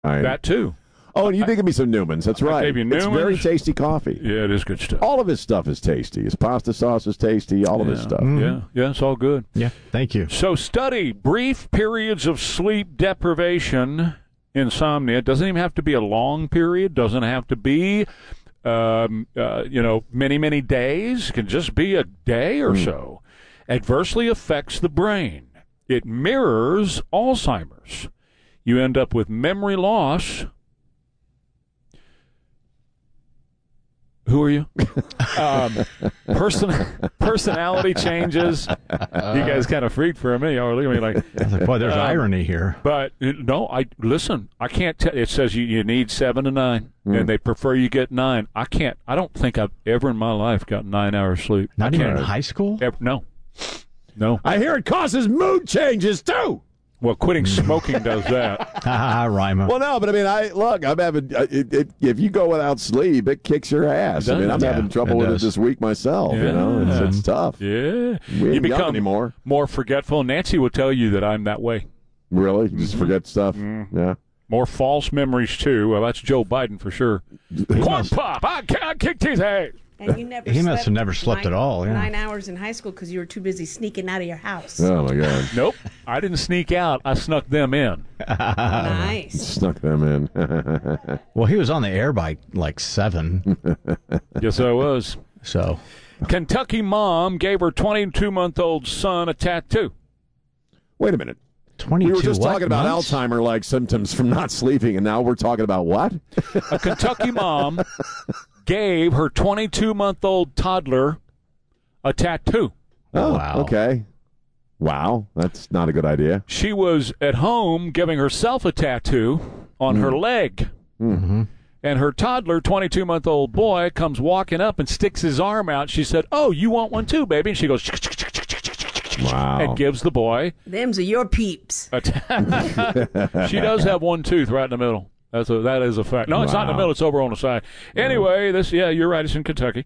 That too. Oh, and you did give me some Newman's. That's right. gave you It's Newman's. very tasty coffee. Yeah, it is good stuff. All of his stuff is tasty. His pasta sauce is tasty. All of his stuff. Yeah, it's all good. Yeah, thank you. So study brief periods of sleep deprivation, insomnia. It doesn't even have to be a long period. Doesn't have to be, many, many days. It can just be a day or so. Adversely affects the brain. It mirrors Alzheimer's. You end up with memory loss. Who are you? Personality changes. You guys kind of freaked for a minute. Y'all were looking at me like, I was like, boy, there's irony here. But no, listen. I can't tell. It says you need 7 to 9, and they prefer you get 9. I can't. I don't think I've ever in my life got 9 hours sleep. Not even in high school? No. I hear it causes mood changes too. Well, quitting smoking does that. Rima. Well, no, but I mean, I'm having. If you go without sleep, it kicks your ass. I mean, I'm having trouble with it this week myself. Yeah. You know, it's tough. Yeah, We ain't young anymore. more forgetful. Nancy will tell you that I'm that way. Really, you just forget stuff. Yeah. More false memories too. Well, that's Joe Biden for sure. Corn pop! I kicked his ass. And you never He must have never slept at all. Yeah. 9 hours in high school because you were too busy sneaking out of your house. Oh my God. Nope, I didn't sneak out. I snuck them in. Nice. Snuck them in. Well, he was on the air by like 7. Yes, I was. So Kentucky mom gave her 22-month-old son a tattoo. Wait a minute. 22 We were just what talking about months? Alzheimer-like symptoms from not sleeping, and now we're talking about what? A Kentucky mom gave her 22-month-old toddler a tattoo. Oh, Wow. okay. Wow, that's not a good idea. She was at home giving herself a tattoo on her leg. Mm-hmm. And her toddler, 22-month-old boy, comes walking up and sticks his arm out. She said, "Oh, you want one too, baby?" And she goes, Wow. and gives the boy Them's are your peeps. a She does have one tooth right in the middle. That is a fact. No, it's not in the Wow. middle. It's over on the side. Anyway, you're right. It's in Kentucky.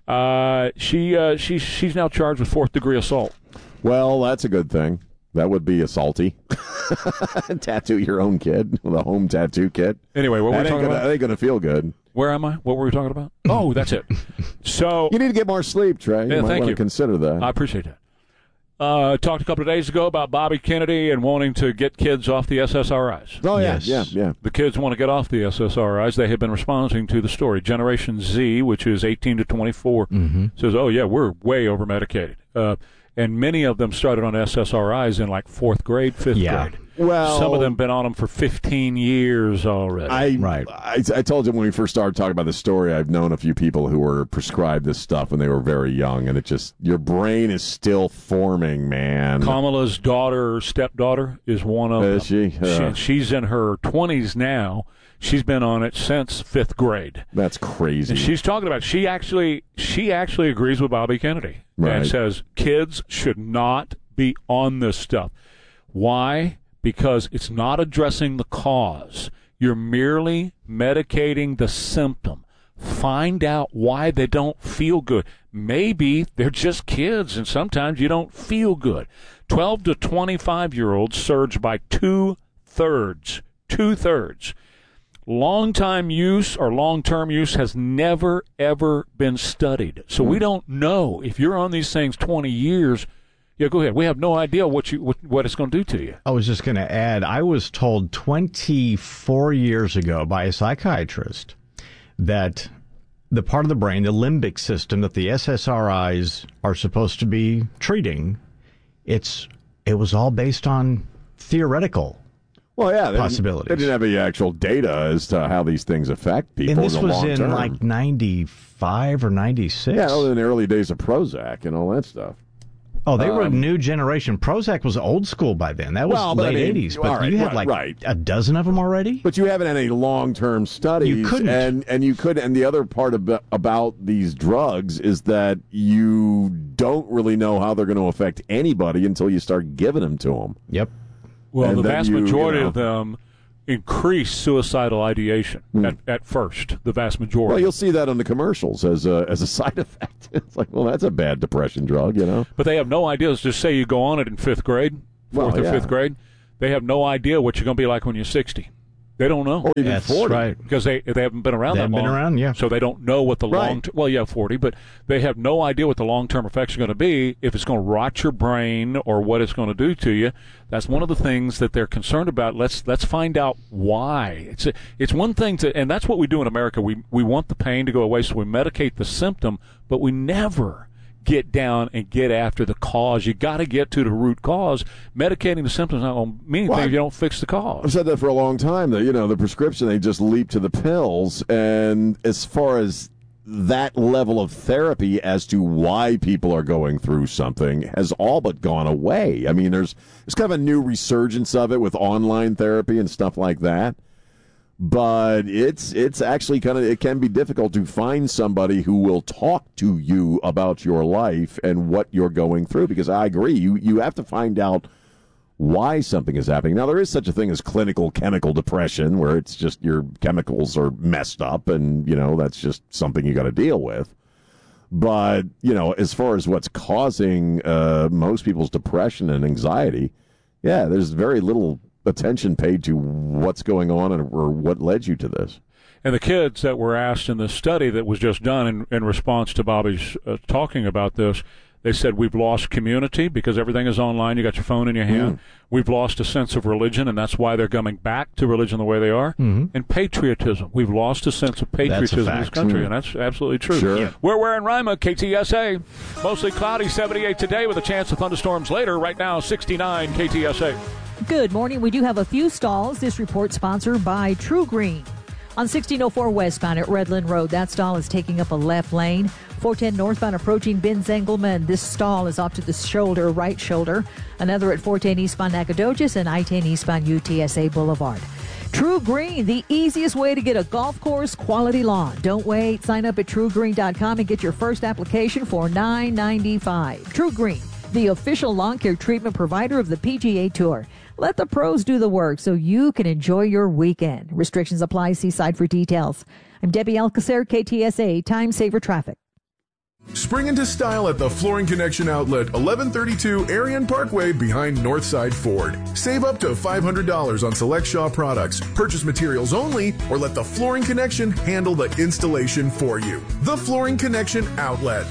She's now charged with 4th-degree assault. Well, that's a good thing. That would be assaulty. Tattoo your own kid with a home tattoo kit. Anyway, what were we That talking about? ain't gonna feel good. Where am I? What were we talking about? Oh, that's it. So You need to get more sleep, Trey. Yeah, You might thank want you. to consider that. I appreciate that. Talked a couple of days ago about Bobby Kennedy and wanting to get kids off the SSRIs. Oh yeah, Yes. yeah. The kids want to get off the SSRIs. They have been responding to the story. Generation Z, which is 18 to 24, says, "Oh yeah, we're way over medicated." And many of them started on SSRIs in like 4th grade, 5th Yeah. grade. Well, Some of them been on them for 15 years already. Right. I told you when we first started talking about this story, I've known a few people who were prescribed this stuff when they were very young, and it just, your brain is still forming, man. Kamala's stepdaughter, is one of them. Is she? She's in her 20s now. She's been on it since 5th grade. That's crazy. And she's talking about she actually agrees with Bobby Kennedy and Right. says kids should not be on this stuff. Why? Because it's not addressing the cause. You're merely medicating the symptom. Find out why they don't feel good. Maybe they're just kids, and sometimes you don't feel good. 12 to 25-year-olds surge by 2/3. 2/3. Long-time use or long-term use has never, ever been studied. So we don't know if you're on these things 20 years. Yeah, go ahead. We have no idea what it's going to do to you. I was just going to add, I was told 24 years ago by a psychiatrist that the part of the brain, the limbic system that the SSRIs are supposed to be treating, it was all based on theoretical possibilities. They didn't have any actual data as to how these things affect people. And this in the was long in term. like 95 or 96. Yeah, in the early days of Prozac and all that stuff. Oh, they were new generation. Prozac was old school by then. That was but late I mean, 80s. But all right, you had a dozen of them already? But you haven't had any long-term studies. You couldn't. And you could. And the other part about these drugs is that you don't really know how they're going to affect anybody until you start giving them to them. Yep. Well, And the then vast you majority know. of them increase suicidal ideation at first, the vast majority. Well, you'll see that on the commercials as a side effect. It's like, well, that's a bad depression drug, you know? But they have no idea. Just say you go on it in 5th grade, 4th or 5th grade. They have no idea what you're going to be like when you're 60. They don't know. Or even That's 40. right. Because they haven't been around They that haven't long. been around, yeah. So they don't know what the Right. long-term... Well, yeah, 40, but they have no idea what the long-term effects are going to be, if it's going to rot your brain or what it's going to do to you. That's one of the things that they're concerned about. Let's find out why. It's one thing to... And that's what we do in America. We want the pain to go away, so we medicate the symptom, but we never get down and get after the cause. You got to get to the root cause. Medicating the symptoms is not going to mean anything if you don't fix the cause. I've said that for a long time. That the prescription, they just leap to the pills. And as far as that level of therapy as to why people are going through something has all but gone away. I mean, there's kind of a new resurgence of it with online therapy and stuff like that. But it's actually it can be difficult to find somebody who will talk to you about your life and what you're going through, because I agree, you have to find out why something is happening. Now, there is such a thing as clinical chemical depression, where it's just your chemicals are messed up and, that's just something you got to deal with. But, as far as what's causing most people's depression and anxiety, yeah, there's very little attention paid to what's going on or what led you to this. And the kids that were asked in this study that was just done in response to Bobby's talking about this, they said, we've lost community because everything is online. You got your phone in your hand. We've lost a sense of religion, and that's why they're coming back to religion the way they are. And patriotism. We've lost a sense of patriotism in this country, and that's absolutely true. Sure. Yeah. We're wearing Rima, KTSA. Mostly cloudy, 78 today with a chance of thunderstorms later. Right now, 69 KTSA. Good morning. We do have a few stalls. This report sponsored by True Green. On 1604 westbound at Redland Road, that stall is taking up a left lane. 410 northbound approaching Benz Engelman. This stall is off to the right shoulder. Another at 410 eastbound Nacogdoches and I-10 eastbound UTSA Boulevard. True Green, the easiest way to get a golf course quality lawn. Don't wait. Sign up at truegreen.com and get your first application for $9.95. True Green, the official lawn care treatment provider of the PGA Tour. Let the pros do the work so you can enjoy your weekend. Restrictions apply. See site for details. I'm Debbie Alcacer, KTSA, Time Saver Traffic. Spring into style at the Flooring Connection outlet, 1132 Arion Parkway behind Northside Ford. Save up to $500 on select Shaw products. Purchase materials only, or let the Flooring Connection handle the installation for you. The Flooring Connection outlet.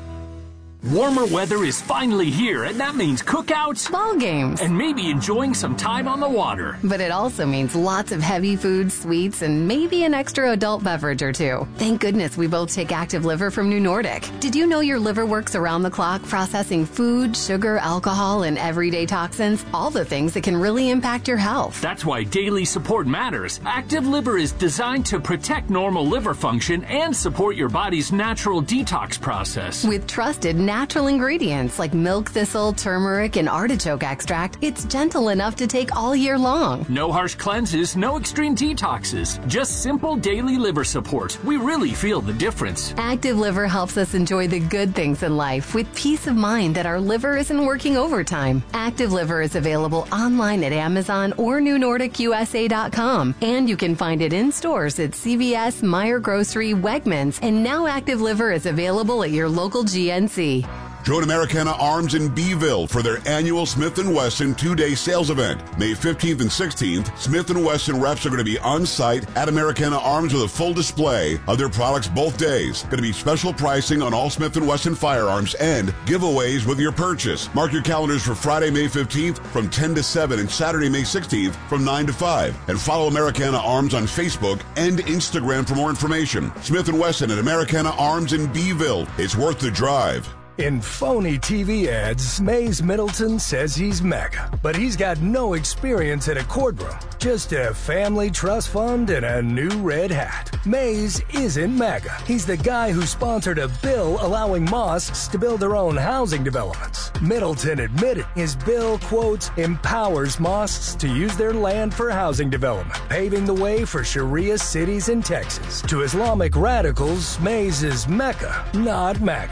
Warmer weather is finally here, and that means cookouts, ball games, and maybe enjoying some time on the water. But it also means lots of heavy foods, sweets, and maybe an extra adult beverage or two. Thank goodness we both take Active Liver from New Nordic. Did you know your liver works around the clock processing food, sugar, alcohol, and everyday toxins? All the things that can really impact your health. That's why daily support matters. Active Liver is designed to protect normal liver function and support your body's natural detox process. With trusted natural ingredients like milk thistle, turmeric, and artichoke extract, it's gentle enough to take all year long. No harsh cleanses, no extreme detoxes, just simple daily liver support. We really feel the difference. Active Liver helps us enjoy the good things in life with peace of mind that our liver isn't working overtime. Active Liver is available online at Amazon or NewNordicUSA.com, and you can find it in stores at CVS, Meijer Grocery, Wegmans, and now Active Liver is available at your local GNC. Join Americana Arms in Beeville for their annual Smith & Wesson two-day sales event. May 15th and 16th, Smith & Wesson reps are going to be on site at Americana Arms with a full display of their products both days. Going to be special pricing on all Smith & Wesson firearms and giveaways with your purchase. Mark your calendars for Friday, May 15th from 10 to 7 and Saturday, May 16th from 9 to 5. And follow Americana Arms on Facebook and Instagram for more information. Smith & Wesson at Americana Arms in Beeville. It's worth the drive. In phony TV ads, Mays Middleton says he's mega, but he's got no experience at a courtroom, just a family trust fund and a new red hat. Mays isn't mega. He's the guy who sponsored a bill allowing mosques to build their own housing developments. Middleton admitted his bill, quote, empowers mosques to use their land for housing development, paving the way for Sharia cities in Texas. To Islamic radicals, Mays is Mecca, not MAGA.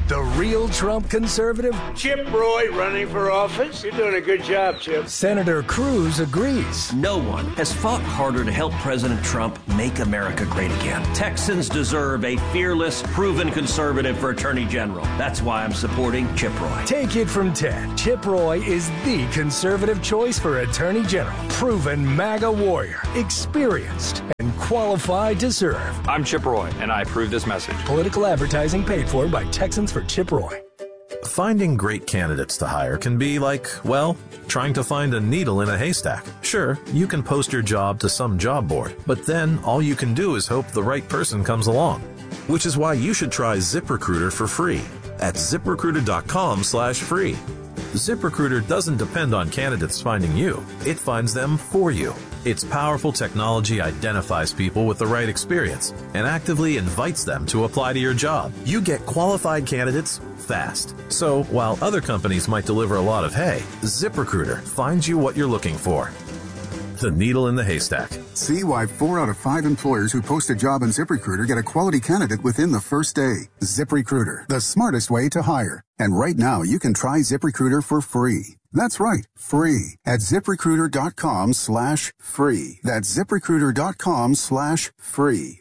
The real Trump conservative? Chip Roy running for office. You're doing a good job, Chip. Senator Cruz agrees. No one has fought harder to help President Trump make America great again. Texans deserve a fearless, proven conservative for Attorney General. That's why I'm supporting Chip Roy. Take it from Ted. Chip Roy is the conservative choice for Attorney General. Proven MAGA warrior, experienced, and qualified to serve. I'm Chip Roy, and I approve this message. Political advertising paid for by Texans for Chip Roy. Finding great candidates to hire can be like, well, trying to find a needle in a haystack. Sure, you can post your job to some job board, but then all you can do is hope the right person comes along. Which is why you should try ZipRecruiter for free at ZipRecruiter.com/free. ZipRecruiter doesn't depend on candidates finding you. It finds them for you. Its powerful technology identifies people with the right experience and actively invites them to apply to your job. You get qualified candidates fast. So while other companies might deliver a lot of hay, ZipRecruiter finds you what you're looking for. The needle in the haystack. See why 4 out of 5 employers who post a job on ZipRecruiter get a quality candidate within the first day. ZipRecruiter, the smartest way to hire. And right now, you can try ZipRecruiter for free. That's right, free at ZipRecruiter.com/free. That's ZipRecruiter.com/free.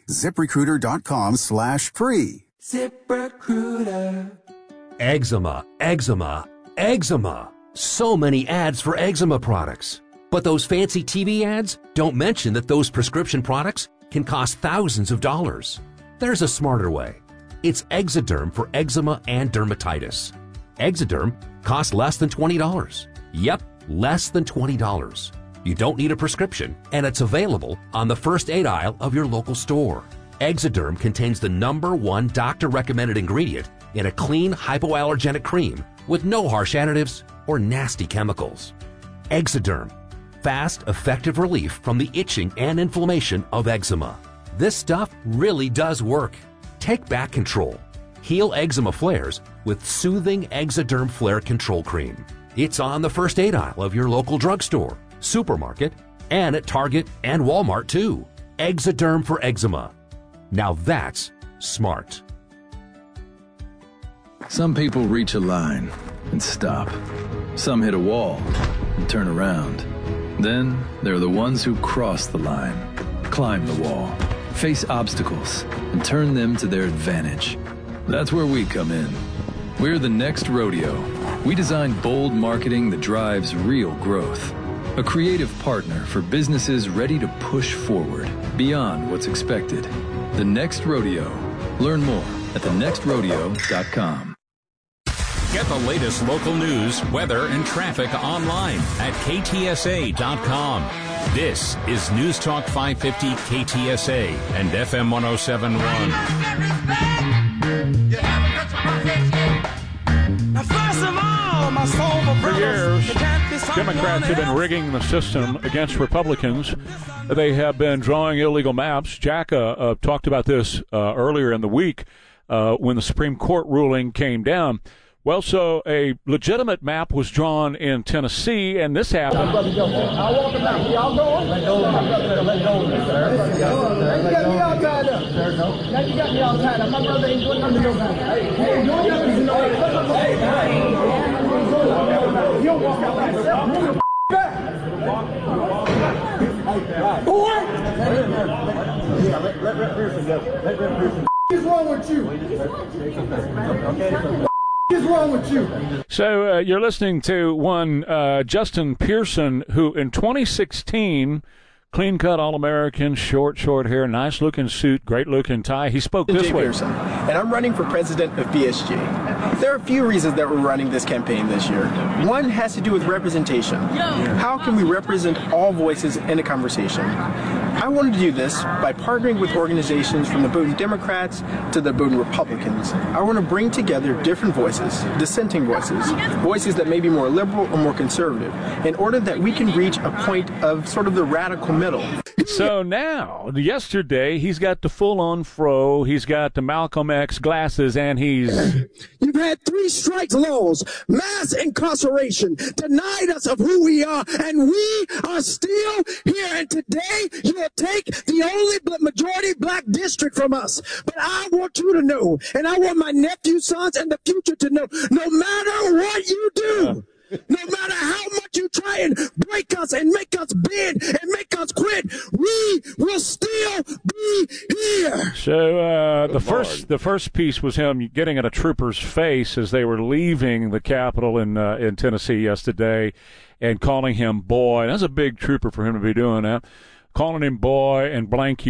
ZipRecruiter.com/free. ZipRecruiter. Eczema, eczema, eczema. So many ads for eczema products. But those fancy TV ads don't mention that those prescription products can cost thousands of dollars. There's a smarter way. It's Exoderm for eczema and dermatitis. Exoderm costs less than $20. Yep, less than $20. You don't need a prescription, and it's available on the first aid aisle of your local store. Exoderm contains the #1 doctor-recommended ingredient in a clean hypoallergenic cream with no harsh additives or nasty chemicals. Exoderm. Fast, effective relief from the itching and inflammation of eczema. This stuff really does work. Take back control. Heal eczema flares with soothing Exoderm Flare Control Cream. It's on the first aid aisle of your local drugstore, supermarket, and at Target and Walmart too. Exoderm for eczema. Now that's smart. Some people reach a line and stop. Some hit a wall and turn around. Then there are the ones who cross the line, climb the wall, face obstacles, and turn them to their advantage. That's where we come in. We're the Next Rodeo. We design bold marketing that drives real growth. A creative partner for businesses ready to push forward beyond what's expected. The Next Rodeo. Learn more at thenextrodeo.com. Get the latest local news, weather, and traffic online at ktsa.com. This is News Talk 550 KTSA and FM 107.1. For years, Democrats have been rigging the system against Republicans. They have been drawing illegal maps. Jack talked about this earlier in the week when the Supreme Court ruling came down. Well, so a legitimate map was drawn in Tennessee, and this happened. I want the map. Y'all going? Let go of it. Let go of it, sir. Now you got me all tied up. Now you got me all tied up. My brother ain't doing nothing to nobody. Hey, doing nothing to nobody. You don't walk out like yourself. Move the back. Boy! Let Pearson go. Let Pearson. What is wrong with you? What is wrong with you? So you're listening to one Justin Pearson, who in 2016, clean-cut All-American, short hair, nice-looking suit, great-looking tie. He spoke this way. Pearson, and I'm running for president of BSG. There are a few reasons that we're running this campaign this year. One has to do with representation. How can we represent all voices in a conversation? I wanted to do this by partnering with organizations from the Bowdoin Democrats to the Bowdoin Republicans. I want to bring together different voices, dissenting voices, voices that may be more liberal or more conservative, in order that we can reach a point of sort of the radical middle. So now, yesterday, he's got the full-on fro, he's got the Malcolm X glasses, and he's... You We've had 3 strike laws, mass incarceration, denied us of who we are, and we are still here. And today, you'll take the only majority black district from us. But I want you to know, and I want my nephews, sons, and the future to know, no matter what you do, no matter how much you try and break us and make us bend and make us quit, we will still be here. So the first piece was him getting in a trooper's face as they were leaving the Capitol in Tennessee yesterday, and calling him boy. That's a big trooper for him to be doing that, calling him boy and blank you.